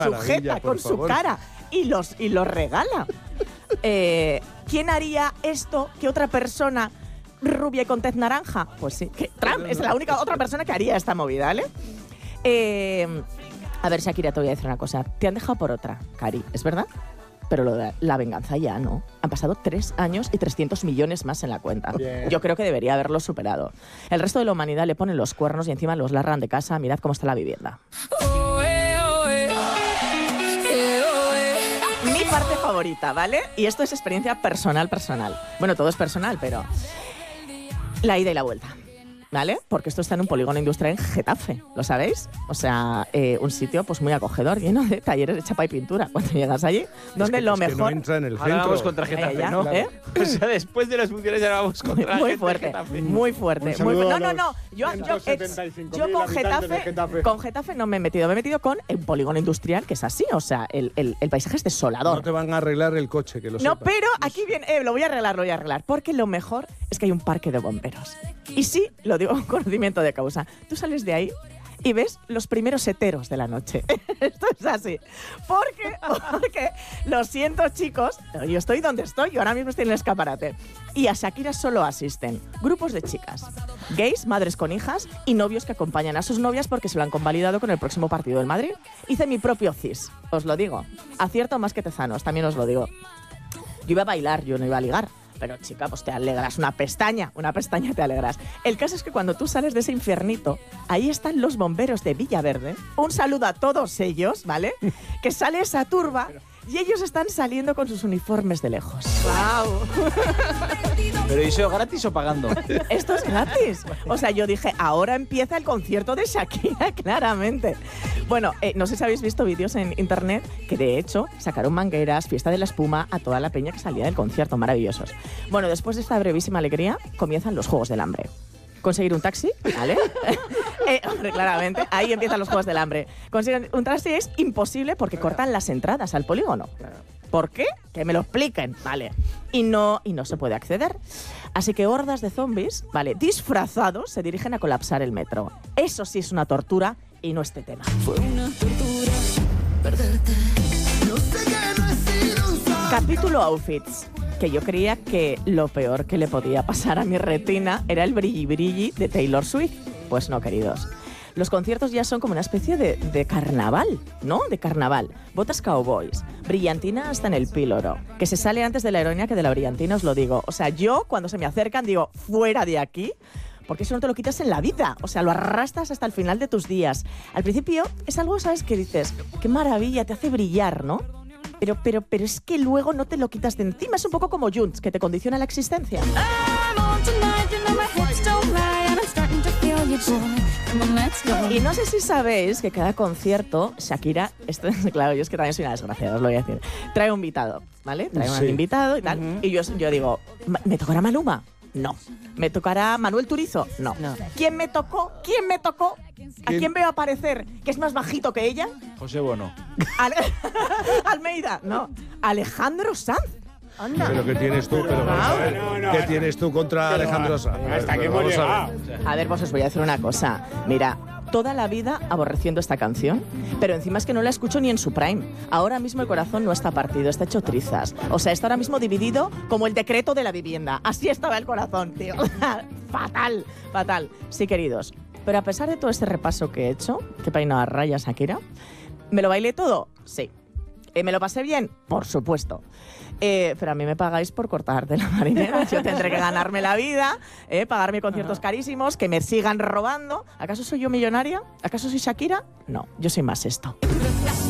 sujeta con su cara y los regala. ¿Quién haría esto que otra persona rubia y con tez naranja? Pues sí, que Trump es la única otra persona que haría esta movida, ¿vale? A ver, Shakira, te voy a decir una cosa. Te han dejado por otra, Cari, ¿es verdad? Pero lo de la venganza ya no. Han pasado 3 años y 300 millones más en la cuenta. Bien. Yo creo que debería haberlo superado. El resto de la humanidad le ponen los cuernos y encima los largan de casa. Mirad cómo está la vivienda. Mi parte favorita, ¿vale? Y esto es experiencia personal. Bueno, todo es personal, pero la ida y la vuelta, ¿vale? Porque esto está en un polígono industrial en Getafe, ¿lo sabéis? O sea, un sitio pues muy acogedor, lleno de talleres de chapa y pintura. Cuando llegas allí, donde lo mejor... Que no entra en el centro. Ahora vamos contra Getafe, ya, ¿no? ¿eh? O sea, después de las funciones ya vamos contra muy gente fuerte, de Getafe. muy fuerte. Un saludo a No. los Yo 175.000 con habitantes de Getafe, con Getafe no me he metido. Me he metido con el polígono industrial, que es así. O sea, el paisaje es desolador. No te van a arreglar el coche, que lo No, sepas. pero aquí viene, lo voy a arreglar. Porque lo mejor es que hay un parque de bomberos. Y sí, lo digo con conocimiento de causa. Tú sales de ahí y ves los primeros heteros de la noche. Esto es así. Porque, lo siento, chicos, yo estoy donde estoy, yo ahora mismo estoy en el escaparate. Y a Shakira solo asisten grupos de chicas, gays, madres con hijas y novios que acompañan a sus novias porque se lo han convalidado con el próximo partido del Madrid. Hice mi propio cis, os lo digo. Acierto más que Tezanos, también os lo digo. Yo iba a bailar, yo no iba a ligar. Pero, chica, pues te alegras, una pestaña te alegras. El caso es que cuando tú sales de ese infiernito, ahí están los bomberos de Villaverde. Un saludo a todos ellos, ¿vale? Que sale esa turba y ellos están saliendo con sus uniformes de lejos. ¡Wow! ¿Pero eso gratis o pagando? Esto es gratis. O sea, yo dije, ahora empieza el concierto de Shakira, claramente. Bueno, no sé si habéis visto vídeos en internet que, de hecho, sacaron mangueras, fiesta de la espuma a toda la peña que salía del concierto. Maravillosos. Bueno, después de esta brevísima alegría, comienzan los Juegos del Hambre. Conseguir un taxi, ¿vale? Hombre, claramente, ahí empiezan los Juegos del Hambre. Conseguir un taxi es imposible porque cortan las entradas al polígono. ¿Por qué? Que me lo expliquen, ¿vale? Y no se puede acceder. Así que hordas de zombies, ¿vale?, disfrazados, se dirigen a colapsar el metro. Eso sí es una tortura y no este tema. Fue una tortura perderte. No sé que no he sido un santo. Capítulo outfits. Que yo creía que lo peor que le podía pasar a mi retina era el brilli de Taylor Swift. Pues no, queridos. Los conciertos ya son como una especie de carnaval, ¿no? De carnaval. Botas cowboys, brillantina hasta en el píloro. Que se sale antes de la heroína que de la brillantina, os lo digo. O sea, yo cuando se me acercan digo, fuera de aquí, porque eso no te lo quitas en la vida. O sea, lo arrastras hasta el final de tus días. Al principio es algo, ¿sabes? Que dices, qué maravilla, te hace brillar, ¿no? Pero es que luego no te lo quitas de encima. Es un poco como Junts, que te condiciona la existencia. Y no sé si sabéis que cada concierto, Shakira, claro, yo es que también soy una desgraciada, os lo voy a decir, trae un invitado, ¿ale? Trae un invitado y tal. Y yo digo, ¿me tocará Maluma? No. ¿Me tocará Manuel Turizo? No. ¿Quién me tocó? ¿A quién veo aparecer que es más bajito que ella? José Bono. Almeida, no. Alejandro Sanz. Anda. ¿Pero qué tienes tú? ¿Qué tienes tú contra Alejandro Sanz? Hasta que hemos llegado. A ver, pues os voy a decir una cosa. Mira, toda la vida aborreciendo esta canción, pero encima es que no la escucho ni en su prime. Ahora mismo el corazón no está partido, está hecho trizas. O sea, está ahora mismo dividido como el decreto de la vivienda. Así estaba el corazón, tío. Fatal. Sí, queridos. Pero a pesar de todo este repaso que he hecho, que peinado a rayas, Shakira, ¿me lo bailé todo? Sí. ¿Me lo pasé bien? Por supuesto. Pero a mí me pagáis por cortar de la marinera. Yo tendré que ganarme la vida, pagarme conciertos carísimos, que me sigan robando. ¿Acaso soy yo millonaria? ¿Acaso soy Shakira? No, yo soy más esto.